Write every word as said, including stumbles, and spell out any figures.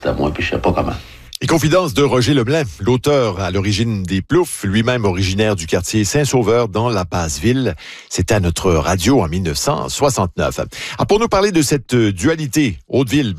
à moi, puis je sais pas comment. Les confidences de Roger Leblanc, l'auteur à l'origine des Ploufs, lui-même originaire du quartier Saint-Sauveur dans la Basse-Ville. C'était à notre radio en dix-neuf cent soixante-neuf. Alors pour nous parler de cette dualité Haute-Ville,